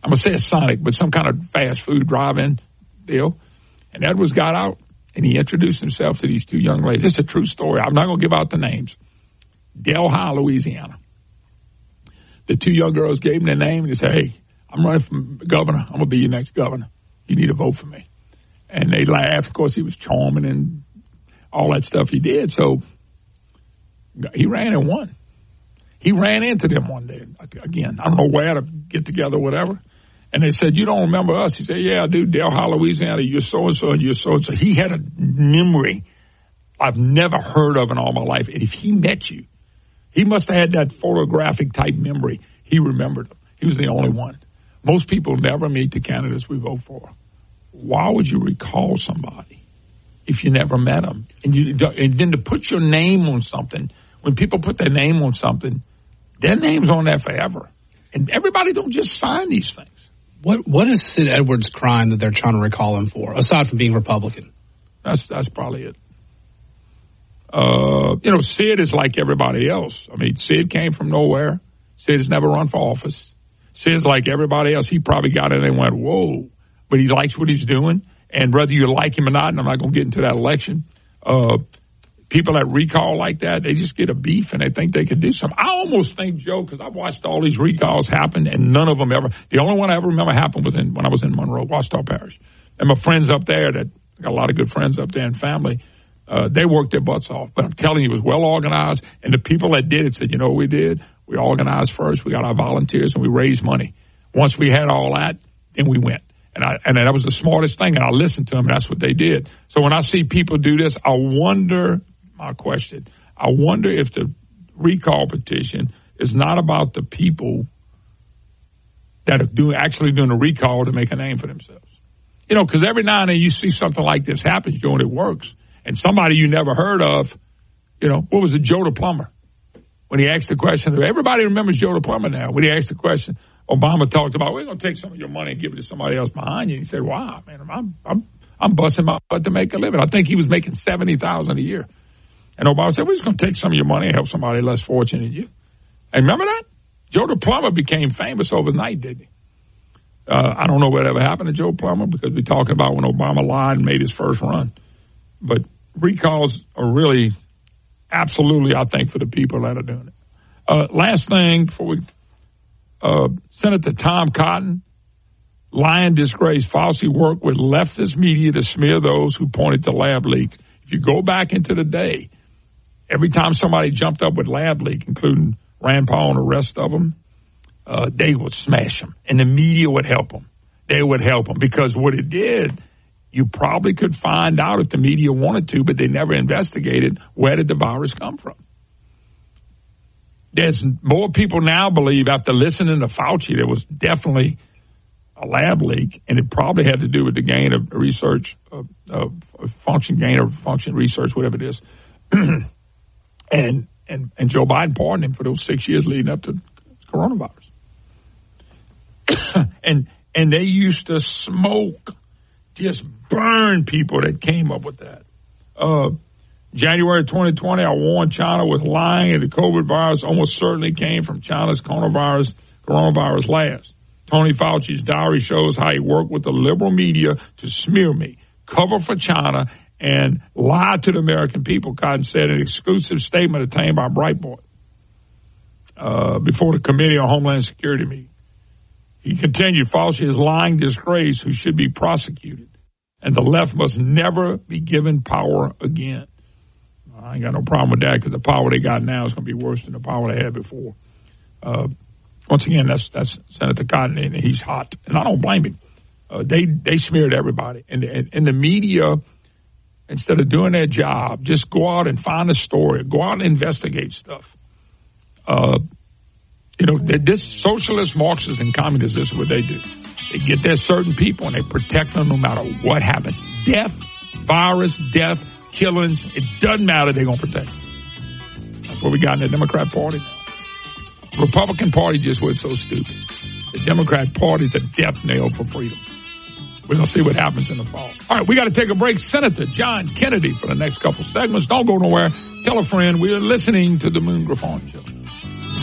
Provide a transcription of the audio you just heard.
I'm going to say a Sonic, but some kind of fast food drive-in deal. And Edwards got out, and he introduced himself to these two young ladies. It's a true story. I'm not going to give out the names. Delhi, Louisiana. The two young girls gave him their name, and they said, hey, I'm running for governor. I'm going to be your next governor. You need to vote for me. And they laughed. Of course, he was charming and all that stuff he did. So he ran and won. He ran into them one day. Again, I don't know where to get together or whatever. And they said, you don't remember us? He said, yeah, I do. Delhi, Louisiana, you're so-and-so and you're so-and-so. He had a memory I've never heard of in all my life. And if he met you, he must have had that photographic type memory. He remembered them. He was the only one. Most people never meet the candidates we vote for. Why would you recall somebody if you never met them? And then to put your name on something, when people put their name on something, their name's on there forever. And everybody don't just sign these things. What is Sid Edwards' crime that they're trying to recall him for, aside from being Republican? That's probably it. Sid is like everybody else. I mean, Sid came from nowhere. Sid has never run for office. Sid's like everybody else. He probably got in and went, whoa. But he likes what he's doing. And whether you like him or not, and I'm not going to get into that election, people that recall like that, they just get a beef and they think they can do something. I almost think, Joe, because I've watched all these recalls happen and none of them ever, the only one I ever remember happened was when I was in Monroe, Washita Parish. And my friends up there, that got a lot of good friends up there and family, they worked their butts off. But I'm telling you, it was well organized. And the people that did it said, you know what we did? We organized first. We got our volunteers and we raised money. Once we had all that, then we went. And that was the smartest thing. And I listened to them. And that's what they did. So when I see people do this, I wonder if the recall petition is not about the people that are actually doing a recall to make a name for themselves. You know, because every now and then you see something like this happen, Joe, and it works. And somebody you never heard of, you know, what was it, Joe the Plumber? When he asked the question, everybody remembers Joe the Plumber now. When he asked the question, Obama talked about, we're going to take some of your money and give it to somebody else behind you. He said, wow, man, I'm busting my butt to make a living. I think he was making $70,000 a year. And Obama said, we're just going to take some of your money and help somebody less fortunate than you. And remember that? Joe the Plumber became famous overnight, didn't he? I don't know whatever happened to Joe Plumber because we're talking about when Obama lied and made his first run. But recalls are really absolutely, I think, for the people that are doing it. Last thing before we Senator Tom Cotton, lying disgrace. Fauci worked with leftist media to smear those who pointed to lab leaks. If you go back into the day, every time somebody jumped up with lab leak, including Rand Paul and the rest of them, they would smash them. And the media would help them. They would help them because what it did, you probably could find out if the media wanted to, but they never investigated where did the virus come from. There's more people now believe after listening to Fauci there was definitely a lab leak, and it probably had to do with the gain of research, gain of function research, whatever it is. and Joe Biden pardoned him for those 6 years leading up to coronavirus. and they used to smoke, just burn people that came up with that. January 2020, I warned China was lying, and the COVID virus almost certainly came from China's coronavirus labs. Tony Fauci's diary shows how he worked with the liberal media to smear me, cover for China, and lie to the American people, Cotton said in an exclusive statement obtained by Breitbart before the Committee on Homeland Security meeting. He continued, Fauci is lying disgrace who should be prosecuted, and the left must never be given power again. I ain't got no problem with that because the power they got now is going to be worse than the power they had before. Once again, that's Senator Cotton, and he's hot, and I don't blame him. They smeared everybody, and the media, instead of doing their job, just go out and find a story, go out and investigate stuff. This socialist, Marxist, and communists, this is what they do. They get their certain people and they protect them no matter what happens. Death, virus, death, killings, it doesn't matter, they're going to protect them. That's what we got in the Democrat Party now. The Republican Party just went so stupid. The Democrat Party is a death nail for freedom. We're going to see what happens in the fall. All right, we got to take a break. Senator John Kennedy for the next couple segments. Don't go nowhere. Tell a friend. We're listening to the Moon Griffon Show.